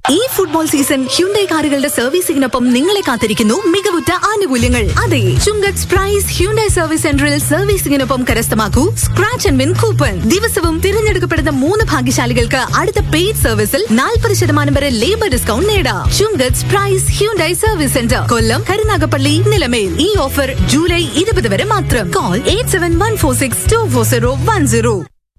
ഈ football season Hyundai കാറുകളുടെ സർവീസിംഗിനൊപ്പം നിങ്ങളെ കാത്തിരിക്കുന്നു മികവുറ്റ ആനുകൂല്യങ്ങൾ. അതെ, ചുങ്കത്ത് പ്രൈസ് ഹ്യുണ്ടായി സർവീസ് സെന്ററിൽ സർവീസിംഗിനൊപ്പം കരസ്ഥമാക്കൂ സ്ക്രാച്ച് ആൻഡ് വിൻ കൂപ്പൺ. ദിവസവും തിരഞ്ഞെടുക്കപ്പെടുന്ന 3 ഭാഗ്യശാലികൾക്ക് അടുത്ത പെയ്ഡ് സർവീസിൽ 40% വരെ ലേബർ ഡിസ്കൗണ്ട് നേടാം. ചുങ്കത്ത് പ്രൈസ് ഹ്യുണ്ടായി സർവീസ് സെന്റർ, കൊല്ലം, കരുനാഗപ്പള്ളി, നിലമേൽ. ഈ ഓഫർ ജൂലൈ 20 വരെ മാത്രം. കോൾ 8714624010.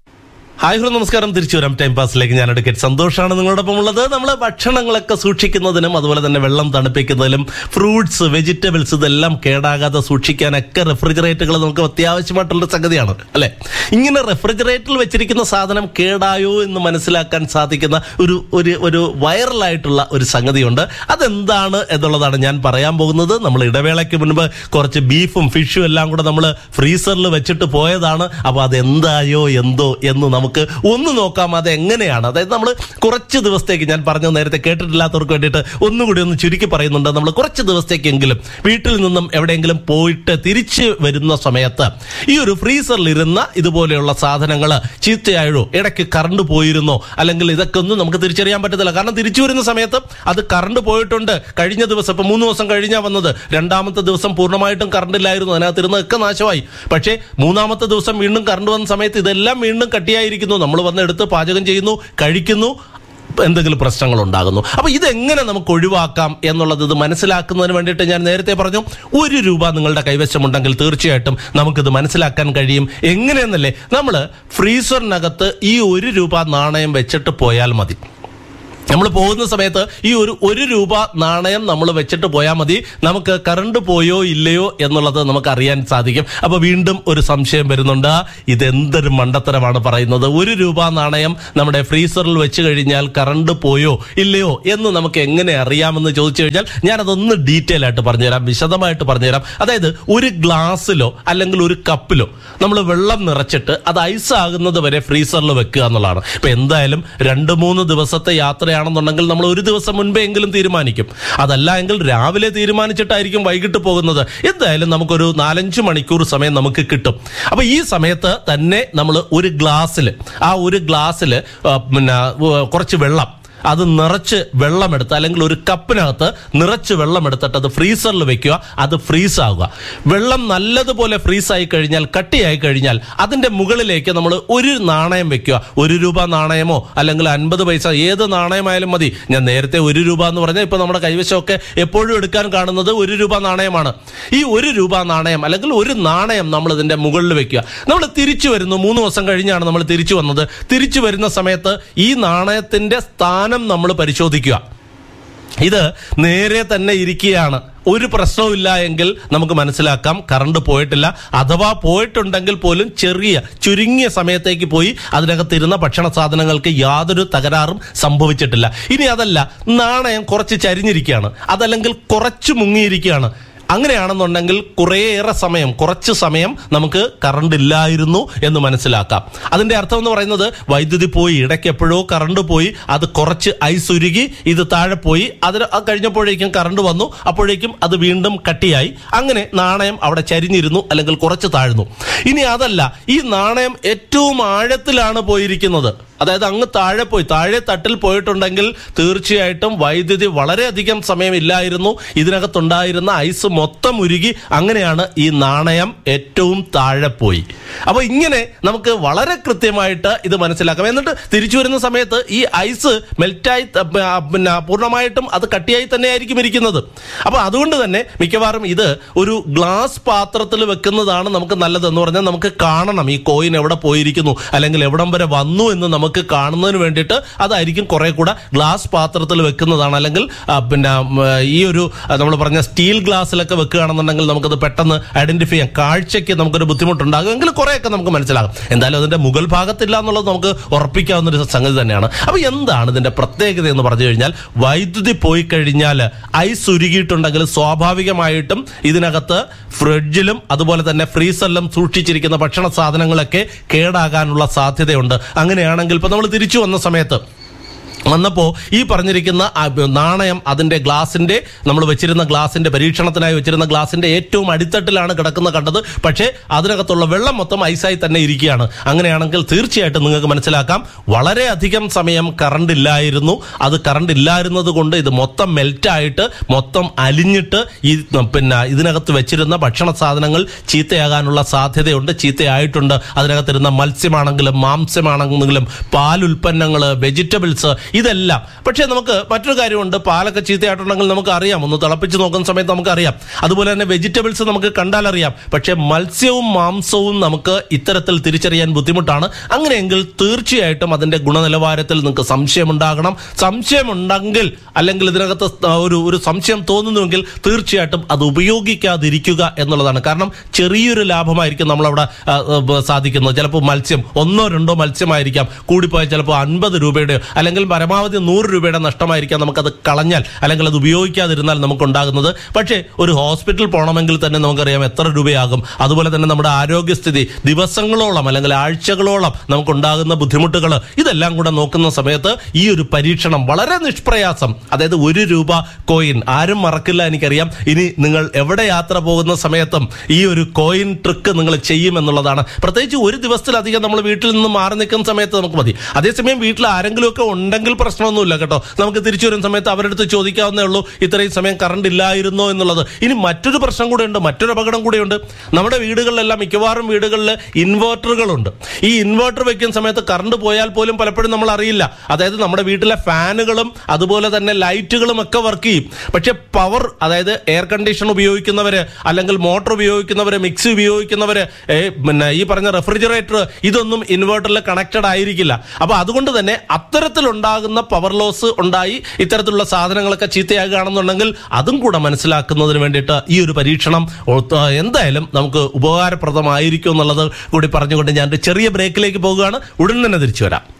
ഹായ് ഹലോ നമസ്കാരം, തിരിച്ചു വരാം ടൈം പാസിലേക്ക്. ഞാൻ അഡ്വക്കേറ്റ് സന്തോഷാണ് നിങ്ങളോടൊപ്പം ഉള്ളത്. നമ്മൾ ഭക്ഷണങ്ങളൊക്കെ സൂക്ഷിക്കുന്നതിനും അതുപോലെ തന്നെ വെള്ളം തണുപ്പിക്കുന്നതിലും ഫ്രൂട്ട്സ് വെജിറ്റബിൾസ് ഇതെല്ലാം കേടാകാതെ സൂക്ഷിക്കാനൊക്കെ റെഫ്രിജറേറ്ററുകൾ നമുക്ക് അത്യാവശ്യമായിട്ടുള്ള സംഗതിയാണ് അല്ലെ. ഇങ്ങനെ റെഫ്രിജറേറ്ററിൽ വെച്ചിരിക്കുന്ന സാധനം കേടായോ എന്ന് മനസ്സിലാക്കാൻ സാധിക്കുന്ന ഒരു വൈറലായിട്ടുള്ള ഒരു സംഗതിയുണ്ട്. അതെന്താണ് എന്നുള്ളതാണ് ഞാൻ പറയാൻ പോകുന്നത്. നമ്മൾ ഇടവേളയ്ക്ക് മുൻപ് കുറച്ച് ബീഫും ഫിഷും എല്ലാം കൂടെ നമ്മൾ ഫ്രീസറിൽ വെച്ചിട്ട് പോയതാണ്. അപ്പോൾ അതെന്തായോ എന്തോ എന്ന് നമുക്ക് ഒന്ന് നോക്കാം. അത് എങ്ങനെയാണ്, അതായത് നമ്മൾ കുറച്ച് ദിവസത്തേക്ക്, ഞാൻ പറഞ്ഞത് നേരത്തെ കേട്ടിട്ടില്ലാത്തവർക്ക് വേണ്ടിയിട്ട് ഒന്നുകൂടി ഒന്ന് ചുരുക്കി പറയുന്നുണ്ട്. നമ്മൾ കുറച്ച് ദിവസത്തേക്കെങ്കിലും വീട്ടിൽ നിന്നും എവിടെയെങ്കിലും പോയിട്ട് തിരിച്ച് വരുന്ന സമയത്ത് ഈ ഒരു ഫ്രീസറിലിരുന്ന ഇതുപോലെയുള്ള സാധനങ്ങൾ ചീത്തയായോ, ഇടയ്ക്ക് കറണ്ട് പോയിരുന്നോ, അല്ലെങ്കിൽ ഇതൊക്കെ ഒന്നും നമുക്ക് തിരിച്ചറിയാൻ പറ്റത്തില്ല. കാരണം തിരിച്ചു വരുന്ന സമയത്ത് അത് കറണ്ട് പോയിട്ടുണ്ട്. കഴിഞ്ഞ ദിവസം ഇപ്പം 3 ദിവസം കഴിഞ്ഞാൽ വന്നത്, 2ാമത്തെ ദിവസം പൂർണ്ണമായിട്ടും കറണ്ട് ഇല്ലായിരുന്നു, അതിനകത്തിരുന്നതൊക്കെ നാശമായി. പക്ഷേ 3ാമത്തെ ദിവസം വീണ്ടും കറണ്ട് വന്ന സമയത്ത് ഇതെല്ലാം വീണ്ടും കട്ടിയായിരിക്കുന്നു. നമ്മൾ വന്നെടുത്ത് പാചകം ചെയ്യുന്നു, കഴിക്കുന്നു, എന്തെങ്കിലും പ്രശ്നങ്ങൾ ഉണ്ടാകുന്നു. അപ്പൊ ഇതെങ്ങനെ നമുക്ക് ഒഴിവാക്കാം എന്നുള്ളത് ഇത് മനസ്സിലാക്കുന്നതിന് വേണ്ടിയിട്ട് ഞാൻ നേരത്തെ പറഞ്ഞു, ₹1 നിങ്ങളുടെ കൈവശമുണ്ടെങ്കിൽ തീർച്ചയായിട്ടും നമുക്കിത് മനസ്സിലാക്കാൻ കഴിയും. എങ്ങനെയെന്നല്ലേ, നമ്മൾ ഫ്രീസറിനകത്ത് ഈ ₹1 നാണയം വെച്ചിട്ട് പോയാൽ മതി. നമ്മൾ പോകുന്ന സമയത്ത് ഈ ₹1 നാണയം നമ്മൾ വെച്ചിട്ട് പോയാൽ മതി. നമുക്ക് കറണ്ട് പോയോ ഇല്ലയോ എന്നുള്ളത് നമുക്ക് അറിയാൻ സാധിക്കും. അപ്പൊ വീണ്ടും ഒരു സംശയം വരുന്നുണ്ട്, ഇതെന്തൊരു മണ്ടത്തരമാണ് പറയുന്നത്. ₹1 നാണയം നമ്മുടെ ഫ്രീസറിൽ വെച്ച് കഴിഞ്ഞാൽ കറണ്ട് പോയോ ഇല്ലയോ എന്ന് നമുക്ക് എങ്ങനെ അറിയാമെന്ന് ചോദിച്ചു കഴിഞ്ഞാൽ ഞാനതൊന്ന് ഡീറ്റെയിൽ ആയിട്ട് പറഞ്ഞുതരാം, വിശദമായിട്ട് പറഞ്ഞുതരാം. അതായത് ഒരു ഗ്ലാസ്സിലോ അല്ലെങ്കിൽ ഒരു കപ്പിലോ നമ്മൾ വെള്ളം നിറച്ചിട്ട് അത് ഐസ് ആകുന്നത് വരെ ഫ്രീസറിൽ വെക്കുക എന്നുള്ളതാണ്. ഇപ്പൊ എന്തായാലും 2-3 ദിവസത്തെ യാത്രയാണെന്നുണ്ടെങ്കിൽ നമ്മൾ ഒരു ദിവസം മുൻപേ എങ്കിലും തീരുമാനിക്കും. അതല്ല എങ്കിൽ രാവിലെ തീരുമാനിച്ചിട്ടായിരിക്കും വൈകിട്ട് പോകുന്നത്. എന്തായാലും നമുക്കൊരു 4-5 മണിക്കൂർ സമയം നമുക്ക് കിട്ടും. അപ്പൊ ഈ സമയത്ത് തന്നെ നമ്മൾ ഒരു ഗ്ലാസ്സിൽ കുറച്ച് വെള്ളം, അത് നിറച്ച് വെള്ളമെടുത്ത്, അല്ലെങ്കിൽ ഒരു കപ്പിനകത്ത് നിറച്ച് വെള്ളമെടുത്തിട്ട് അത് ഫ്രീസറിൽ വെക്കുക. അത് ഫ്രീസ് ആവുക. വെള്ളം നല്ലതുപോലെ ഫ്രീസായി കഴിഞ്ഞാൽ, കട്ടിയായി കഴിഞ്ഞാൽ അതിന്റെ മുകളിലേക്ക് നമ്മൾ ഒരു നാണയം വെക്കുക. ₹1 നാണയമോ അല്ലെങ്കിൽ 50 പൈസ, ഏത് നാണയമായാലും മതി. ഞാൻ നേരത്തെ ₹1 എന്ന് പറഞ്ഞാൽ ഇപ്പൊ നമ്മുടെ കൈവശമൊക്കെ എപ്പോഴും എടുക്കാൻ കാണുന്നത് ₹1 നാണയമാണ്. ഈ ₹1 നാണയം അല്ലെങ്കിൽ ഒരു നാണയം നമ്മൾ ഇതിന്റെ മുകളിൽ വെക്കുക. നമ്മൾ തിരിച്ചു വരുന്നു, 3 ദിവസം കഴിഞ്ഞാണ് നമ്മൾ തിരിച്ചു വന്നത്. തിരിച്ചു വരുന്ന സമയത്ത് ഈ നാണയത്തിന്റെ സ്ഥാനം നമ്മൾ പരിശോധിക്കുക. ഇത് നേരെ തന്നെ ഇരിക്കുകയാണ്, ഒരു പ്രശ്നവുമില്ല എങ്കിൽ നമുക്ക് മനസ്സിലാക്കാം കറണ്ട് പോയിട്ടില്ല. അഥവാ പോയിട്ടുണ്ടെങ്കിൽ പോലും ചുരുങ്ങിയ സമയത്തേക്ക് പോയി അതിനകത്തിരുന്ന ഭക്ഷണ സാധനങ്ങൾക്ക് യാതൊരു തകരാറും സംഭവിച്ചിട്ടില്ല. ഇനി അതല്ല, നാണയം കുറച്ച് ചരിഞ്ഞിരിക്കുകയാണ്, അതല്ലെങ്കിൽ കുറച്ച് മുങ്ങിയിരിക്കുകയാണ്. അങ്ങനെയാണെന്നുണ്ടെങ്കിൽ കുറച്ച് സമയം നമുക്ക് കറണ്ട് ഇല്ലായിരുന്നു എന്ന് മനസ്സിലാക്കാം. അതിന്റെ അർത്ഥം എന്ന് പറയുന്നത്, വൈദ്യുതി പോയി, ഇടയ്ക്ക് എപ്പോഴോ കറണ്ട് പോയി, അത് കുറച്ച് ഐസ് ഉരുകി ഇത് താഴെ പോയി, അതിന് കഴിഞ്ഞപ്പോഴേക്കും കറണ്ട് വന്നു, അപ്പോഴേക്കും അത് വീണ്ടും കട്ടിയായി. അങ്ങനെ നാണയം അവിടെ ചരിഞ്ഞിരുന്നു അല്ലെങ്കിൽ കുറച്ച് താഴ്ന്നു. ഇനി അതല്ല, ഈ നാണയം ഏറ്റവും ആഴത്തിലാണ് പോയിരിക്കുന്നത്, അതായത് അങ്ങ് താഴെ തട്ടിൽ പോയിട്ടുണ്ടെങ്കിൽ തീർച്ചയായിട്ടും വൈദ്യുതി വളരെയധികം സമയം ഇല്ലായിരുന്നു, ഇതിനകത്തുണ്ടായിരുന്ന ഐസ് മൊത്തം ഉരുകി, അങ്ങനെയാണ് ഈ നാണയം ഏറ്റവും താഴെ പോയി. അപ്പൊ ഇങ്ങനെ നമുക്ക് വളരെ കൃത്യമായിട്ട് ഇത് മനസ്സിലാക്കാം. എന്നിട്ട് തിരിച്ചു വരുന്ന സമയത്ത് ഈ ഐസ് മെൽറ്റായി, പൂർണ്ണമായിട്ടും അത് കട്ടിയായി തന്നെ ആയിരിക്കും ഇരിക്കുന്നത്. അപ്പൊ അതുകൊണ്ട് തന്നെ മിക്കവാറും ഇത് ഒരു ഗ്ലാസ് പാത്രത്തിൽ വെക്കുന്നതാണ് നമുക്ക് നല്ലതെന്ന് പറഞ്ഞാൽ നമുക്ക് കാണണം ഈ കോയിൻ എവിടെ പോയിരിക്കുന്നു അല്ലെങ്കിൽ എവിടം വരെ വന്നു എന്ന് നമുക്ക് കാണുന്നതിന് വേണ്ടിയിട്ട് അതായിരിക്കും കുറെ കൂടെ ഗ്ലാസ് പാത്രത്തിൽ വെക്കുന്നതാണ്. അല്ലെങ്കിൽ ഈ ഒരു നമ്മൾ പറഞ്ഞ സ്റ്റീൽ ഗ്ലാസ്സിലൊക്കെ വെക്കുകയാണെന്നുണ്ടെങ്കിൽ നമുക്കത് പെട്ടെന്ന് ഐഡന്റിഫൈ ചെയ്യാം. കാഴ്ചയ്ക്ക് നമുക്കൊരു ബുദ്ധിമുട്ടുണ്ടാകും, എങ്കിൽ കുറേയൊക്കെ നമുക്ക് മനസ്സിലാകും. എന്തായാലും അതിന്റെ മുകൾ ഭാഗത്തില്ല എന്നുള്ളത് നമുക്ക് ഉറപ്പിക്കാവുന്ന ഒരു സംഗതി തന്നെയാണ്. അപ്പൊ എന്താണ് ഇതിന്റെ പ്രത്യേകത എന്ന് പറഞ്ഞു കഴിഞ്ഞാൽ, വൈദ്യുതി പോയി കഴിഞ്ഞാൽ ഐസ് ഉരുകിയിട്ടുണ്ടെങ്കിൽ സ്വാഭാവികമായിട്ടും ഇതിനകത്ത് ഫ്രിഡ്ജിലും അതുപോലെ തന്നെ ഫ്രീസറിലും സൂക്ഷിച്ചിരിക്കുന്ന ഭക്ഷണ സാധനങ്ങളൊക്കെ കേടാകാനുള്ള സാധ്യതയുണ്ട്. അങ്ങനെയാണെങ്കിൽ ഇപ്പൊ നമ്മൾ തിരിച്ചു വന്ന സമയത്ത് വന്നപ്പോൾ ഈ പറഞ്ഞിരിക്കുന്ന നാണയം അതിന്റെ ഗ്ലാസിന്റെ നമ്മൾ വെച്ചിരുന്ന ഗ്ലാസിന്റെ പരീക്ഷണത്തിനായി വെച്ചിരുന്ന ഗ്ലാസിന്റെ ഏറ്റവും അടിത്തട്ടിലാണ് കിടക്കുന്നത് കണ്ടത്. പക്ഷേ അതിനകത്തുള്ള വെള്ളം മൊത്തം ഐസായി തന്നെ ഇരിക്കുകയാണ്. അങ്ങനെയാണെങ്കിൽ തീർച്ചയായിട്ടും നിങ്ങൾക്ക് മനസ്സിലാക്കാം വളരെയധികം സമയം കറണ്ട് ഇല്ലായിരുന്നു. അത് കറണ്ട് ഇല്ലായിരുന്നത് കൊണ്ട് ഇത് മൊത്തം മെൽറ്റായിട്ട് മൊത്തം അലിഞ്ഞിട്ട് ഈ ഇതിനകത്ത് വെച്ചിരുന്ന ഭക്ഷണ സാധനങ്ങൾ ചീത്തയാകാനുള്ള സാധ്യതയുണ്ട്, ചീത്തയായിട്ടുണ്ട്. അതിനകത്തിരുന്ന മത്സ്യമാണെങ്കിലും മാംസ്യമാണെങ്കിലും പാലുൽപ്പന്നങ്ങൾ, വെജിറ്റബിൾസ്, ഇതെല്ലാം. പക്ഷേ നമുക്ക് മറ്റൊരു കാര്യമുണ്ട്, പാലൊക്കെ ചീത്തയായിട്ടുണ്ടെങ്കിൽ നമുക്ക് അറിയാം, ഒന്ന് തിളപ്പിച്ച് നോക്കുന്ന സമയത്ത് നമുക്കറിയാം. അതുപോലെ തന്നെ വെജിറ്റബിൾസ് നമുക്ക് കണ്ടാൽ അറിയാം. പക്ഷേ മത്സ്യവും മാംസവും നമുക്ക് ഇത്തരത്തിൽ തിരിച്ചറിയാൻ ബുദ്ധിമുട്ടാണ്. അങ്ങനെയെങ്കിൽ തീർച്ചയായിട്ടും അതിന്റെ ഗുണനിലവാരത്തിൽ നിങ്ങൾക്ക് സംശയമുണ്ടാകണം. സംശയമുണ്ടെങ്കിൽ അല്ലെങ്കിൽ ഇതിനകത്ത് ഒരു സംശയം തോന്നുന്നുവെങ്കിൽ തീർച്ചയായിട്ടും അത് ഉപയോഗിക്കാതിരിക്കുക എന്നുള്ളതാണ്. കാരണം ചെറിയൊരു ലാഭമായിരിക്കും നമ്മളവിടെ സാധിക്കുന്നത്. ചിലപ്പോൾ മത്സ്യം 1-2 മത്സ്യമായിരിക്കാം, കൂടിപ്പോയാൽ ചിലപ്പോൾ 50 രൂപയുടെ അല്ലെങ്കിൽ പരമാവധി 100 രൂപയുടെ നഷ്ടമായിരിക്കാം നമുക്കത് കളഞ്ഞാൽ അല്ലെങ്കിൽ അത് ഉപയോഗിക്കാതിരുന്നാൽ നമുക്കുണ്ടാകുന്നത്. പക്ഷേ ഒരു ഹോസ്പിറ്റൽ പോകണമെങ്കിൽ തന്നെ നമുക്കറിയാം എത്ര രൂപയാകും. അതുപോലെ തന്നെ നമ്മുടെ ആരോഗ്യസ്ഥിതി ദിവസങ്ങളോളം അല്ലെങ്കിൽ ആഴ്ചകളോളം നമുക്കുണ്ടാകുന്ന ബുദ്ധിമുട്ടുകൾ ഇതെല്ലാം കൂടെ നോക്കുന്ന സമയത്ത് ഈ ഒരു പരീക്ഷണം വളരെ നിഷ്പ്രയാസം, അതായത് 1 രൂപ കോയിൻ ആരും മറക്കില്ല എനിക്കറിയാം. ഇനി നിങ്ങൾ എവിടെ യാത്ര പോകുന്ന സമയത്തും ഈ ഒരു കോയിൻ ട്രിക്ക് നിങ്ങൾ ചെയ്യുമെന്നുള്ളതാണ്. പ്രത്യേകിച്ച് ഒരു ദിവസത്തിലധികം നമ്മൾ വീട്ടിൽ നിന്ന് മാറി നിൽക്കുന്ന സമയത്ത് നമുക്ക് മതി. അതേസമയം വീട്ടിൽ ആരെങ്കിലും ഒക്കെ ഉണ്ടെങ്കിൽ പ്രശ്നമൊന്നുമില്ല കേട്ടോ. നമുക്ക് തിരിച്ചു വരുന്ന സമയത്ത് അവരുടെ അടുത്ത് ചോദിക്കാവുന്നേ ഉള്ളൂ ഇത്രയും സമയം കറണ്ട് ഇല്ലായിരുന്നോ എന്നുള്ളത്. ഇനി മറ്റൊരു പ്രശ്നം കൂടെ ഉണ്ട്, മറ്റൊരു അപകടം കൂടെയുണ്ട്. നമ്മുടെ വീടുകളിലെല്ലാം മിക്കവാറും വീടുകളിൽ ഇൻവേർട്ടറുകളുണ്ട്. ഈ ഇൻവേർട്ടർ വെക്കുന്ന സമയത്ത് കറണ്ട് പോയാൽ പോലും പലപ്പോഴും നമ്മൾ അറിയില്ല. അതായത് നമ്മുടെ വീട്ടിലെ ഫാനുകളും അതുപോലെ തന്നെ ലൈറ്റുകളും ഒക്കെ വർക്ക് ചെയ്യും. പക്ഷെ പവർ, അതായത് എയർ കണ്ടീഷൻ ഉപയോഗിക്കുന്നവര് അല്ലെങ്കിൽ മോട്ടോർ ഉപയോഗിക്കുന്നവര്, മിക്സി ഉപയോഗിക്കുന്നവര്, ഈ പറഞ്ഞ റെഫ്രിജറേറ്റർ, ഇതൊന്നും ഇൻവേർട്ടറിൽ കണക്റ്റഡ് ആയിരിക്കില്ല. അപ്പൊ അതുകൊണ്ട് തന്നെ അത്തരത്തിലുണ്ടാകുന്ന പവർ ലോസ് ഉണ്ടായി ഇത്തരത്തിലുള്ള സാധനങ്ങളൊക്കെ ചീത്തയാകുകയാണെന്നുണ്ടെങ്കിൽ അതും കൂടെ മനസ്സിലാക്കുന്നതിന് വേണ്ടിയിട്ട് ഈ ഒരു പരീക്ഷണം എന്തായാലും നമുക്ക് ഉപകാരപ്രദമായിരിക്കും എന്നുള്ളത് കൂടി പറഞ്ഞുകൊണ്ട് ഞാൻ ഒരു ചെറിയ ബ്രേക്കിലേക്ക് പോകുകയാണ്. ഉടൻ തന്നെ തിരിച്ചു വരാം.